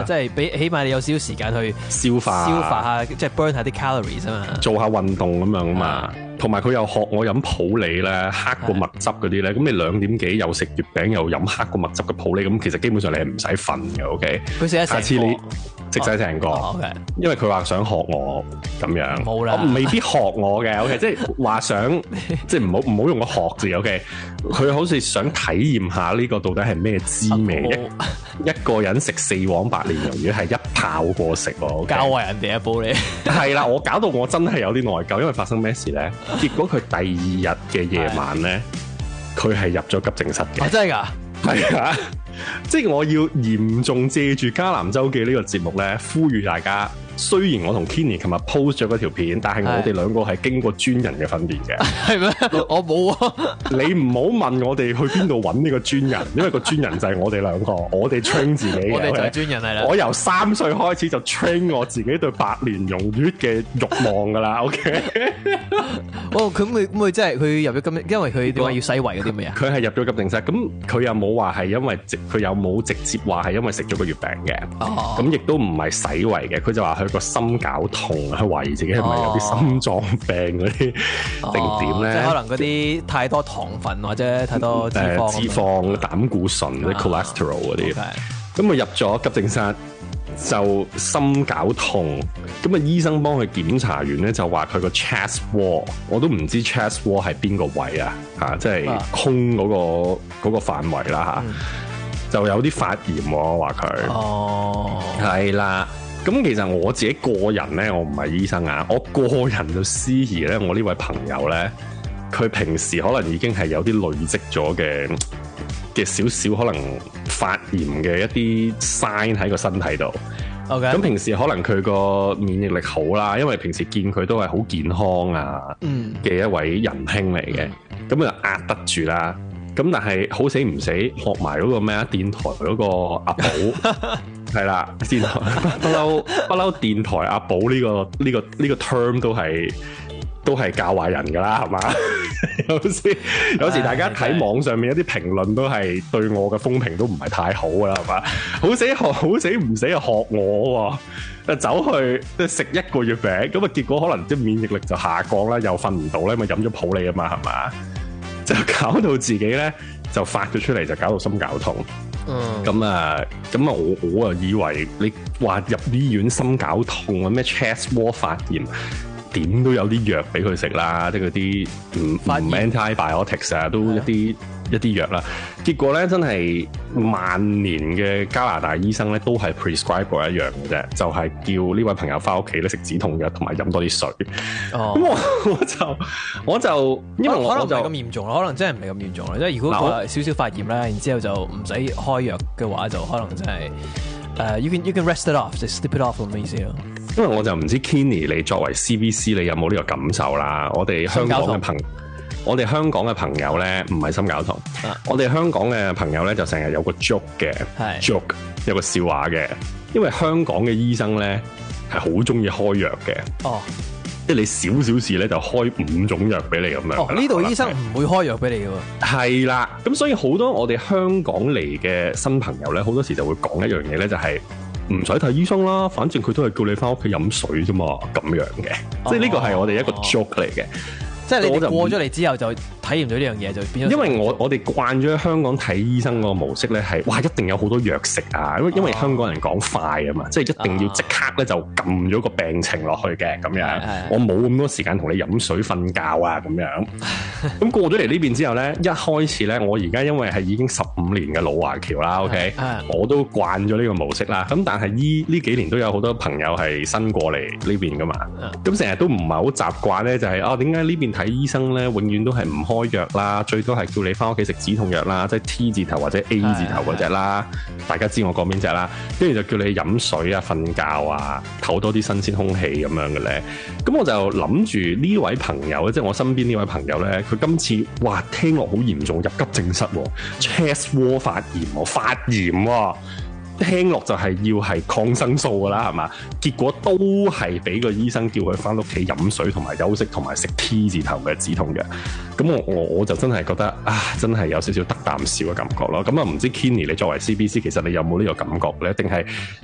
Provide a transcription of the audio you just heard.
即係俾起碼你有少少時間去消化下，即係 burn 下啲 calories 啊嘛， 做下運動咁樣啊嘛。同埋佢又學我飲普洱咧，黑過麥汁嗰啲咧。咁你2點幾又食月餅又飲黑過麥汁嘅普洱，咁其實基本上你係唔使瞓嘅。OK， 佢食得成個， 下次你食晒成個。 OK， 因為佢話想學我咁樣， 冇啦， 我未必學我嘅。OK， 即係話想，即係唔好用個學字。OK， 佢好似想體驗下呢個到底係咩滋味。一個人食4黃白蓮蓉魚係一炮過食喎。Okay？ 教壞人哋一煲你係啦，我搞到我真係有啲內疚，因為發生咩事咧？結果佢第2日嘅夜晚咧，佢係入咗急症室嘅。 真係㗎？ 係啊，即係我要嚴重借住迦南周記呢個節目咧，呼籲大家。雖然我同 Kenny 琴日 post 咗嗰條片，但係我哋兩個係經過專人嘅訓練嘅。 係咩？我冇啊！ 你唔好問我哋去邊度揾呢個專人，因為個專人就係我哋兩個，我哋 train 自己嘅。 我哋就係專人係啦。 我由3歲開始就 train 我自己對白蓮蓉魚嘅慾望噶啦。OK。 哦，佢真係佢入咗咁，因為佢點解要洗胃嗰啲咩啊？ 佢係入咗急症室，咁佢又冇話係因為佢又冇直接話係因為食咗個月餅嘅。咁亦都唔係洗胃嘅，佢就話佢個心絞痛，佢懷疑自己係咪有啲心臟病嗰啲定點咧？ 即係可能嗰啲太多糖分或者太多脂肪、 膽固醇嗰啲 cholesterol 嗰啲。咁佢入咗急症室就心絞痛，咁啊醫生幫佢檢查完咧就話佢個 chest wall， 我都唔知 chest wall 係邊個位啊，即係胸嗰個範圍啦嚇，就有啲發炎喎，話佢係啦。咁其實我自己個人咧，我唔係醫生啊，我個人就思疑咧，我呢位朋友咧，佢平時可能已經係有啲累積咗嘅少少可能發炎嘅一啲 sign 喺個身體度。 OK， 咁平時可能佢個免疫力好啦，因為平時見佢都係好健康啊嘅一位仁兄嚟嘅，咁就壓得住啦。咁但係好死唔死學埋嗰個咩啊？電台嗰個阿寶係啦，電台不嬲電台阿寶呢個 term 都係教壞人噶啦，係嘛？有時大家睇網上面一啲評論都係對我嘅風評都唔係太好噶啦，係嘛？好死唔死就學我喎，走去食1個月餅，咁啊結果可能即係免疫力就下降啦，又瞓唔到咧，咪飲咗普洱啊嘛，係嘛？就搞到自己咧就發咗出嚟，就搞到心絞痛。咁啊我啊以為你話入醫院心絞痛啊，咩 chest wall 發炎，點都有啲藥俾佢食啦，即係嗰啲唔 antibiotics 啊，都一啲藥啦。結果咧真係萬年嘅加拿大醫生咧都係 prescribe 過一樣嘅啫，就係叫呢位朋友翻屋企咧食止痛藥同埋飲多啲水。咁我就因為我就可能唔係咁嚴重咯，可能真係唔係咁嚴重啦。即係如果佢少少發炎啦，然之後就唔使開藥嘅話，就可能真係you can rest it off， 就 sleep it off 咁嘅意思咯。 因為我就唔知 Kenny 你作為 CBC 你有冇呢個感受啦？我哋香港嘅朋友咧唔係心絞痛，我哋香港嘅朋友咧就成日有個 joke 嘅 joke， 有個笑話嘅，因為香港嘅醫生咧係好中意開藥嘅，即係你少事咧就開5種藥俾你咁樣。 呢度醫生唔會開藥俾你嘅喎。係啦，咁所以好多我哋香港嚟嘅新朋友咧，好多時就會講一樣嘢咧，就係唔使睇醫生啦，反正佢都係叫你翻屋企飲水啫嘛，咁樣嘅，即係呢個係我哋一個 joke 嚟嘅。 即係你過咗嚟之後就體驗到呢樣嘢，就變咗。因為我哋慣咗喺香港睇醫生個模式咧，係哇一定有好多藥食啊，因為香港人講快啊嘛，即係一定要即刻咧就撳咗個病情落去嘅咁樣。我冇咁多時間同你飲水瞓覺啊咁樣。咁過咗嚟呢邊之後咧，一開始咧，我而家因為係已經15年嘅老華僑啦，OK，我都慣咗呢個模式啦。咁但係呢幾年都有好多朋友係新過嚟呢邊噶嘛，咁成日都唔係好習慣咧，就係點解呢邊睇醫生咧，永遠都係唔開藥啦，最多係叫你翻屋企食止痛藥啦，即係 T 字頭或者 A 字頭嗰隻啦，大家知我講邊隻啦，跟住就叫你飲水啊、瞓覺啊、唞多啲新鮮空氣咁樣嘅咧。咁我就諗住呢位朋友咧，即係我身邊呢位朋友咧，佢今次哇聽落好嚴重，入急症室，chest wall 發炎喎。聽落就係要係抗生素噶啦，係嘛？結果都係俾個醫生叫佢翻屋企飲水同埋休息同埋食 T 字頭嘅止痛藥。咁我就真係覺得真係有少少得啖笑嘅感覺咯。咁啊，唔知 Kenny 你作為 CBC， 其實你有冇呢個感覺咧？定係